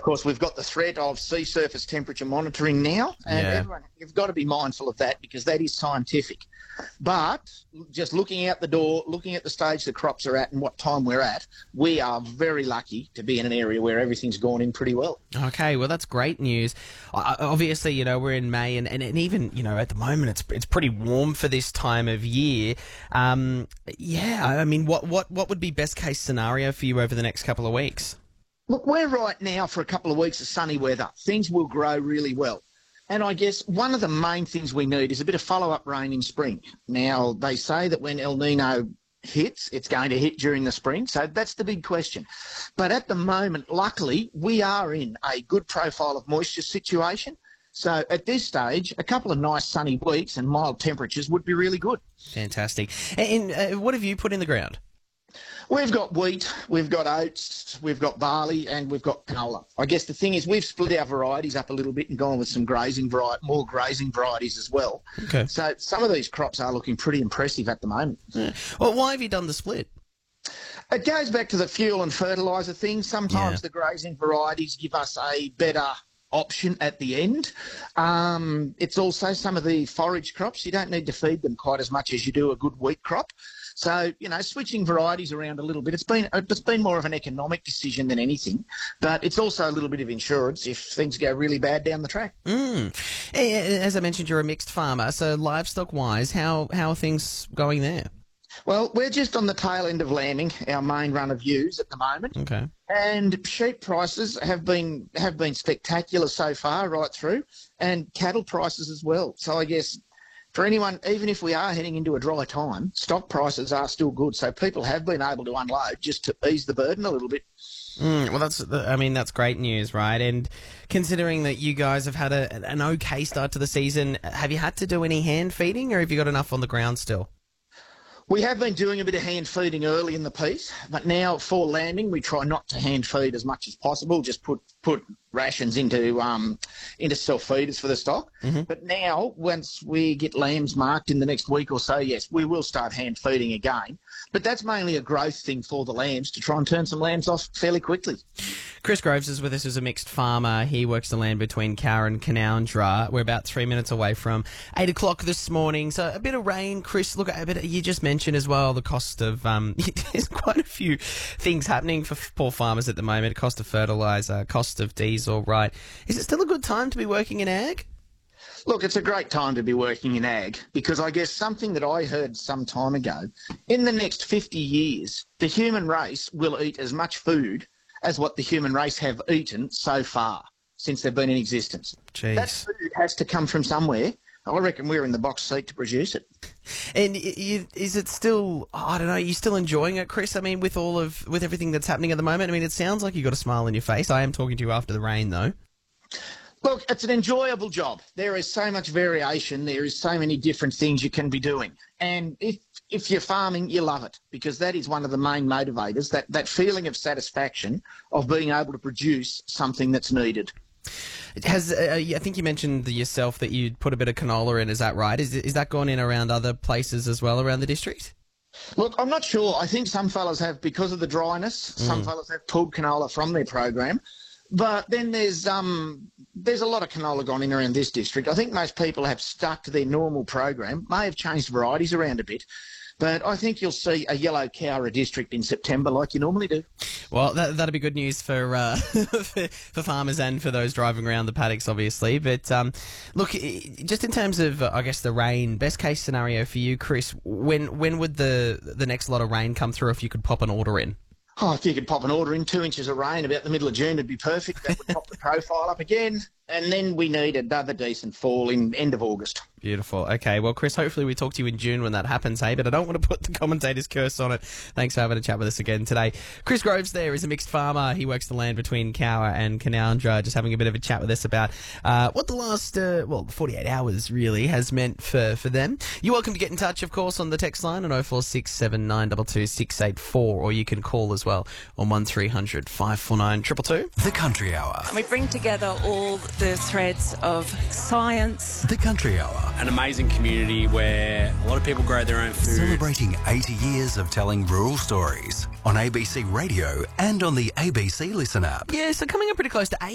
course, we've got the threat of sea surface temperature monitoring now, and everyone, you've got to be mindful of that because that is scientific. But just looking out the door, looking at the stage the crops are at and what time we're at, we are very lucky to be in an area where everything's gone in pretty well. Okay, well, that's great news. Obviously, you know, we're in May, and even, you know, at the moment it's pretty warm for this time of year. I mean, what would be best case scenario for you over the next couple of weeks? Look, we're right now for a couple of weeks of sunny weather. Things will grow really well. And I guess one of the main things we need is a bit of follow-up rain in spring. Now, they say that when El Nino hits, it's going to hit during the spring, so that's the big question. But at the moment, luckily, we are in a good profile of moisture situation. So at this stage, a couple of nice sunny weeks and mild temperatures would be really good. Fantastic. And what have you put in the ground? We've got wheat, we've got oats, we've got barley, and we've got canola. I guess the thing is we've split our varieties up a little bit and gone with some more grazing varieties as well. Okay. So some of these crops are looking pretty impressive at the moment. Yeah. Well, why have you done the split? It goes back to the fuel and fertiliser thing. Sometimes the grazing varieties give us a better option at the end. It's also some of the forage crops. You don't need to feed them quite as much as you do a good wheat crop. So, you know, switching varieties around a little bit, it's been more of an economic decision than anything, but it's also a little bit of insurance if things go really bad down the track. As I mentioned, you're a mixed farmer, so livestock-wise, how are things going there? Well, we're just on the tail end of lambing, our main run of ewes at the moment. Okay. And sheep prices have been spectacular so far, right through, and cattle prices as well. So I guess for anyone, even if we are heading into a dry time, stock prices are still good. So people have been able to unload just to ease the burden a little bit. Well, that's great news, right? And considering that you guys have had an okay start to the season, have you had to do any hand feeding, or have you got enough on the ground still? We have been doing a bit of hand feeding early in the piece, but now for lambing, we try not to hand feed as much as possible. Just put rations into self-feeders for the stock. Mm-hmm. But now, once we get lambs marked in the next week or so, yes, we will start hand feeding again. But that's mainly a growth thing for the lambs to try and turn some lambs off fairly quickly. Chris Groves is with us as a mixed farmer. He works the land between Cowra and Canoundra. We're about 3 minutes away from 8 o'clock this morning. So a bit of rain, Chris. Look, you just mentioned as well the cost of there's quite a few things happening for poor farmers at the moment. Cost of fertiliser, cost of diesel, right? Is it still a good time to be working in ag? Look, it's a great time to be working in ag because I guess something that I heard some time ago, in the next 50 years, the human race will eat as much food as what the human race have eaten so far since they've been in existence. Jeez. That food has to come from somewhere. I reckon we're in the box seat to produce it. And is it still, I don't know, are you still enjoying it, Chris? I mean, with everything that's happening at the moment, I mean, it sounds like you've got a smile on your face. I am talking to you after the rain, though. Look, it's an enjoyable job. There is so much variation. There is so many different things you can be doing. And if you're farming, you love it because that is one of the main motivators, that feeling of satisfaction of being able to produce something that's needed. I think you mentioned yourself that you'd put a bit of canola in, is that right? Is that gone in around other places as well around the district? Look, I'm not sure. I think some fellas have, because of the dryness, some fellas have pulled canola from their program. But then there's a lot of canola gone in around this district. I think most people have stuck to their normal program, may have changed varieties around a bit. But I think you'll see a yellow Cowra district in September like you normally do. Well, that'll be good news for for farmers and for those driving around the paddocks, obviously. But look, just in terms of, I guess, the rain, best case scenario for you, Chris, when would the next lot of rain come through if you could pop an order in? Oh, if you could pop an order in, 2 inches of rain about the middle of June would be perfect. That would pop the profile up again. And then we need another decent fall in end of August. Beautiful. Okay, well, Chris, hopefully we talk to you in June when that happens, hey? But I don't want to put the commentator's curse on it. Thanks for having a chat with us again today. Chris Groves there is a mixed farmer. He works the land between Cowra and Canoundra, just having a bit of a chat with us about what the last, 48 hours really has meant for them. You're welcome to get in touch, of course, on the text line on 0467 684, or you can call as well on 1300 549 222. The Country Hour. We bring together all the threads of science. The Country Hour. An amazing community where a lot of people grow their own food. Celebrating 80 years of telling rural stories on ABC Radio and on the ABC Listen app. Yeah, so coming up pretty close to 8.